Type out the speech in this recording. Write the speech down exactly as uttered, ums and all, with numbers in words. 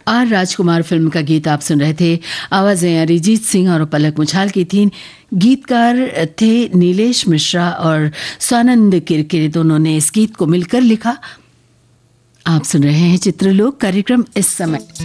Are Rajkumar film का गीत आप सुन रहे थे। आवाजें अरिजीत सिंह और पलक मुछाल की थीं। गीतकार थे नीलेश मिश्रा और स्वानंद किरकिरे, दोनों ने इस गीत को मिलकर लिखा। आप सुन रहे हैं चित्रलोक कार्यक्रम इस समय।